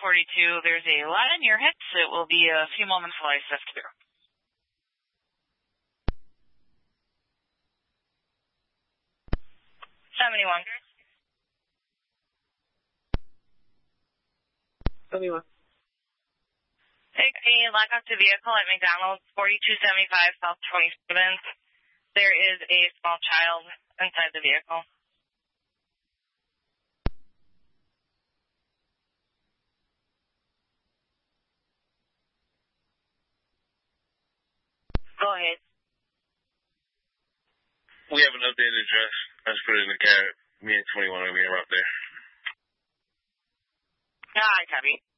42. There's a lot on your hips. It will be a few moments while I sift through. $71. Take a lockout to vehicle at McDonald's, 4275 South 27th. There is a small child inside the vehicle. Go ahead. We have an updated address. I just put it in the cab. Me and 21 are going to be right there. I copy.